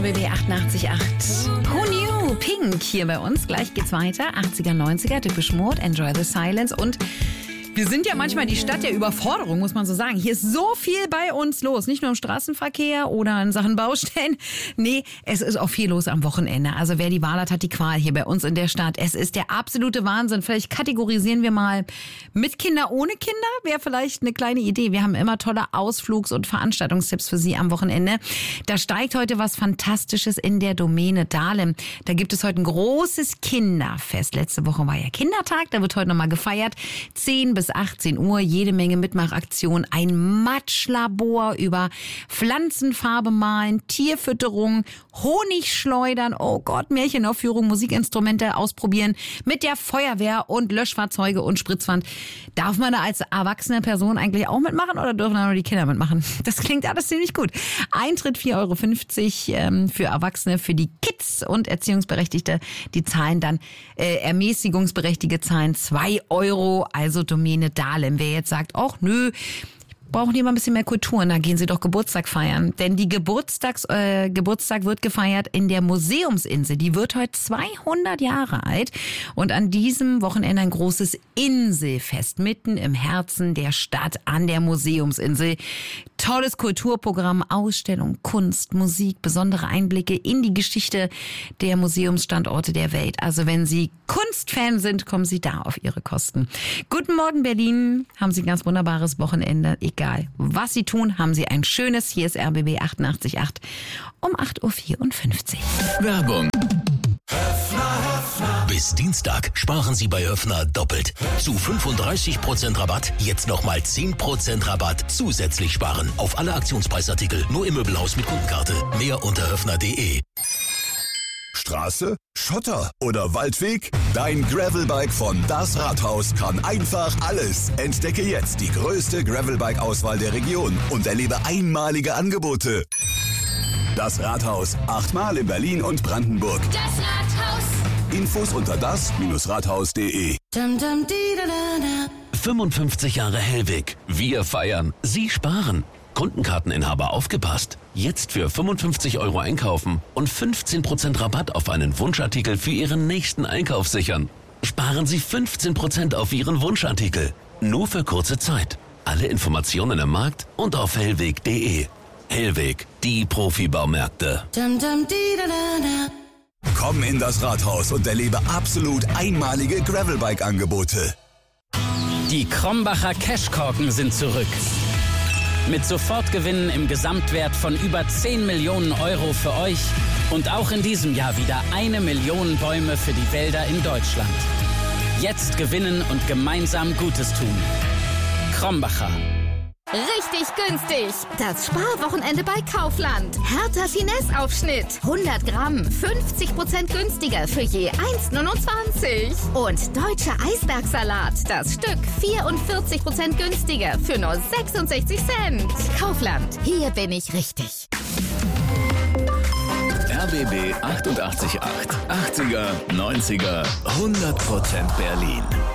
BB 88.8. Who knew? Pink hier bei uns. Gleich geht's weiter. 80er, 90er, Depeche Mode, Enjoy the Silence. Und wir sind ja manchmal die Stadt der Überforderung, muss man so sagen. Hier ist so viel bei uns los. Nicht nur im Straßenverkehr oder in Sachen Baustellen. Nee, es ist auch viel los am Wochenende. Also wer die Wahl hat die Qual hier bei uns in der Stadt. Es ist der absolute Wahnsinn. Vielleicht kategorisieren wir mal mit Kinder, ohne Kinder. Wäre vielleicht eine kleine Idee. Wir haben immer tolle Ausflugs- und Veranstaltungstipps für Sie am Wochenende. Da steigt heute was Fantastisches in der Domäne Dahlem. Da gibt es heute ein großes Kinderfest. Letzte Woche war ja Kindertag. Da wird heute nochmal gefeiert. 10 bis 18 Uhr, jede Menge Mitmachaktionen, ein Matschlabor über Pflanzenfarbe malen, Tierfütterung, Honigschleudern, oh Gott, Märchenaufführung, Musikinstrumente ausprobieren, mit der Feuerwehr und Löschfahrzeuge und Spritzwand. Darf man da als erwachsene Person eigentlich auch mitmachen oder dürfen da nur die Kinder mitmachen? Das klingt alles ziemlich gut. Eintritt 4,50 € für Erwachsene, für die Kids und Erziehungsberechtigte, die zahlen dann, Ermäßigungsberechtigte zahlen 2 €, also Domäne Dahlem. Wer jetzt sagt, ach nö, brauchen die mal ein bisschen mehr Kultur, na gehen Sie doch Geburtstag feiern. Denn die Geburtstag wird gefeiert in der Museumsinsel. Die wird heute 200 Jahre alt. Und an diesem Wochenende ein großes Inselfest mitten im Herzen der Stadt an der Museumsinsel. Tolles Kulturprogramm, Ausstellung, Kunst, Musik, besondere Einblicke in die Geschichte der Museumsstandorte der Welt. Also wenn Sie Kunstfan sind, kommen Sie da auf Ihre Kosten. Guten Morgen Berlin, haben Sie ein ganz wunderbares Wochenende. Egal was Sie tun, haben Sie ein schönes. Hier ist RBB 88.8 um 8:54 Uhr. Werbung. Bis Dienstag sparen Sie bei Höffner doppelt. Zu 35% Rabatt, jetzt nochmal 10% Rabatt zusätzlich sparen. Auf alle Aktionspreisartikel, nur im Möbelhaus mit Kundenkarte. Mehr unter höffner.de. Straße, Schotter oder Waldweg? Dein Gravelbike von Das Rathaus kann einfach alles. Entdecke jetzt die größte Gravelbike-Auswahl der Region und erlebe einmalige Angebote. Das Rathaus, 8-mal in Berlin und Brandenburg. Das Rathaus. Infos unter das-rathaus.de. 55 Jahre Hellweg. Wir feiern. Sie sparen. Kundenkarteninhaber aufgepasst. Jetzt für 55 € einkaufen und 15% Rabatt auf einen Wunschartikel für Ihren nächsten Einkauf sichern. Sparen Sie 15% auf Ihren Wunschartikel. Nur für kurze Zeit. Alle Informationen im Markt und auf hellweg.de. Hellweg, die Profibaumärkte. Komm in das Rathaus und erlebe absolut einmalige Gravelbike-Angebote. Die Krombacher Cashkorken sind zurück. Mit Sofortgewinnen im Gesamtwert von über 10 Millionen € für euch und auch in diesem Jahr wieder 1 Million Bäume für die Wälder in Deutschland. Jetzt gewinnen und gemeinsam Gutes tun. Krombacher. Richtig günstig. Das Sparwochenende bei Kaufland. Hertha Finesse-Aufschnitt. 100 Gramm. 50% günstiger für je 1,29. Und deutscher Eisbergsalat. Das Stück 44% günstiger für nur 66 Cent. Kaufland. Hier bin ich richtig. RBB 88.8. 80er, 90er, 100% Berlin.